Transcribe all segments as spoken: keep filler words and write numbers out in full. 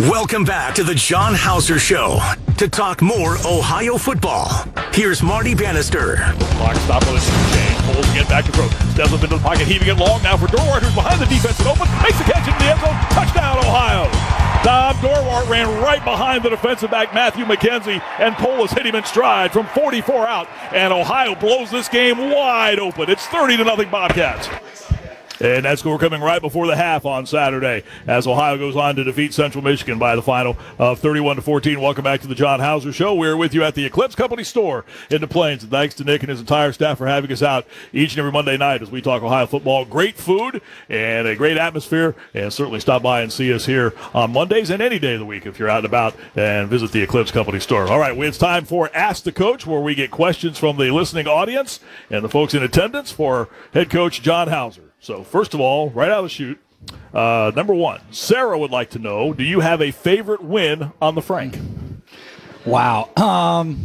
Welcome back to the John Hauser Show. To talk more Ohio football, here's Marty Bannister. Clock stop on the change. Pulls again back to throw. Steps up into the pocket, heaving it long now for Dorwart, who's behind the defense and open. Makes the catch into the end zone. Touchdown, Ohio. Dom Dorwart ran right behind the defensive back, Matthew McKenzie, and Polis hit him in stride from forty-four out. And Ohio blows this game wide open. It's thirty to nothing Bobcats. And that score coming right before the half on Saturday as Ohio goes on to defeat Central Michigan by the final of thirty-one to fourteen. Welcome back to the John Hauser Show. We're with you at the Eclipse Company store in Des Plaines. And thanks to Nick and his entire staff for having us out each and every Monday night as we talk Ohio football. Great food and a great atmosphere. And certainly stop by and see us here on Mondays and any day of the week if you're out and about, and visit the Eclipse Company store. All right, it's time for Ask the Coach, where we get questions from the listening audience and the folks in attendance for head coach John Hauser. So, first of all, right out of the chute, uh, number one, Sarah would like to know, do you have a favorite win on the Frank? Wow. Um,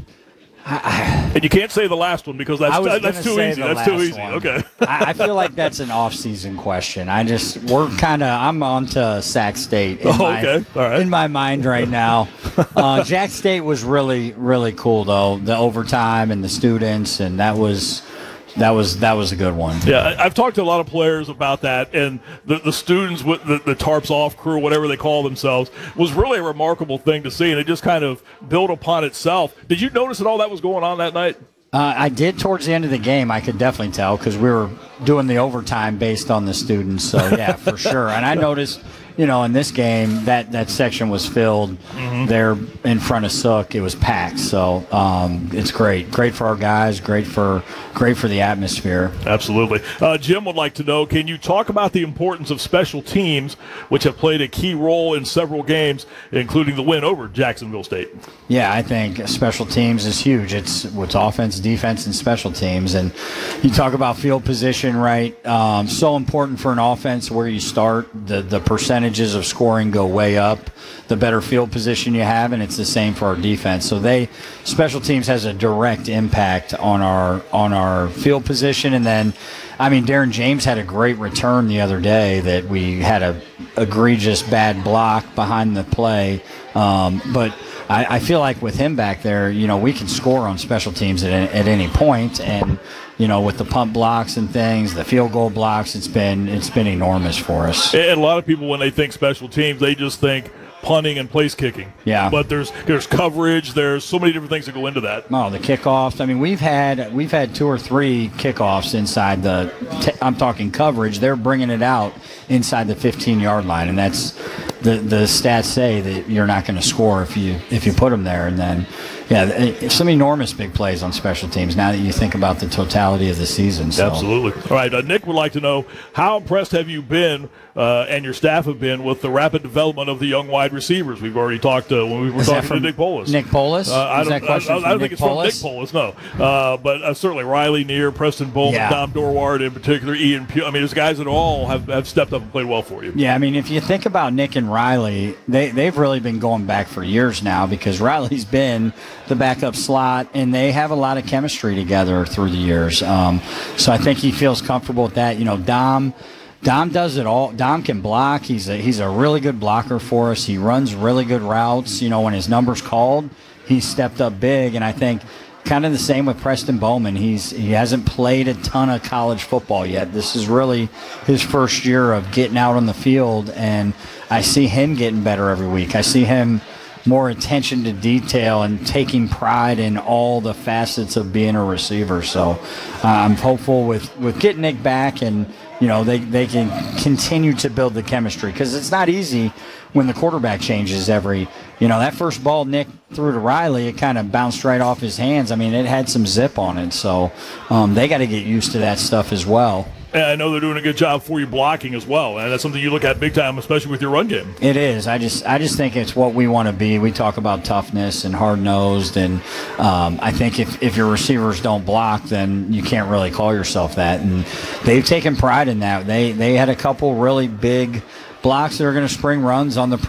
I, and you can't say the last one because that's, that, that's too easy. That's too easy. One. Okay. I, I feel like that's an off-season question. I just, we're kind of, I'm on to Sac State in, oh, my, okay. All right. in my mind right now. Uh, Jack State was really, really cool, though. The overtime and the students, and that was... That was that was a good one. Yeah, I've talked to a lot of players about that, and the, the students with the, the tarps off crew, whatever they call themselves, was really a remarkable thing to see, and it just kind of built upon itself. Did you notice that all that was going on that night? Uh, I did towards the end of the game. I could definitely tell because we were doing the overtime based on the students. So, yeah, for sure. And I noticed, you know, in this game, that, that section was filled mm-hmm. there in front of Sook. It was packed. So um, it's great. Great for our guys. Great for great for the atmosphere. Absolutely. Uh, Jim would like to know, can you talk about the importance of special teams, which have played a key role in several games, including the win over Jacksonville State? Yeah, I think special teams is huge. It's, it's offense, defense, and special teams. And you talk about field position, right? Um, so important for an offense where you start. The, the percentages of scoring go way up the better field position you have, and it's the same for our defense. So they special teams has a direct impact on our on our field position. And then, I mean, Darren James had a great return the other day that we had a egregious bad block behind the play, um, but I, I feel like with him back there, you know, we can score on special teams at, at any point, and you know, with the punt blocks and things, the field goal blocks, it's been it's been enormous for us. And a lot of people, when they think special teams, they just think punting and place kicking. Yeah. But there's there's coverage. There's so many different things that go into that. Oh, the kickoffs. I mean, we've had we've had two or three kickoffs inside the. T- I'm talking coverage. They're bringing it out inside the fifteen-yard line, and that's the the stats say that you're not going to score if you if you put them there, and then. Yeah, some enormous big plays on special teams now that you think about the totality of the season. So. Absolutely. All right, uh, Nick would like to know, how impressed have you been uh, and your staff have been with the rapid development of the young wide receivers? We've already talked uh, when we were Is talking from to Nick Polis. Nick Polis? Uh, I Is don't, that question I, I, I don't Nick think it's Polis? from Nick Polis, no. Uh, but uh, certainly Riley Neer, Preston Bowman, yeah. Dom Dorwart in particular, Ian Pugh. I mean, there's guys that all have, have stepped up and played well for you. Yeah, I mean, if you think about Nick and Riley, they, they've really been going back for years now because Riley's been the backup slot, and they have a lot of chemistry together through the years. Um, so I think he feels comfortable with that. You know, Dom Dom does it all. Dom can block. He's a, he's a really good blocker for us. He runs really good routes. You know, when his number's called, he's stepped up big, and I think kind of the same with Preston Bowman. He's he hasn't played a ton of college football yet. This is really his first year of getting out on the field, and I see him getting better every week. I see him more attention to detail and taking pride in all the facets of being a receiver. So uh, I'm hopeful with, with getting Nick back, and you know they, they can continue to build the chemistry, because it's not easy when the quarterback changes every, you know, that first ball Nick threw to Riley, it kind of bounced right off his hands. I mean, it had some zip on it. So um, they got to get used to that stuff as well. And I know they're doing a good job for you blocking as well, and that's something you look at big time, especially with your run game. It is. I just, I just think it's what we want to be. We talk about toughness and hard nosed, and um, I think if, if your receivers don't block, then you can't really call yourself that. And they've taken pride in that. They they had a couple really big blocks that are going to spring runs on the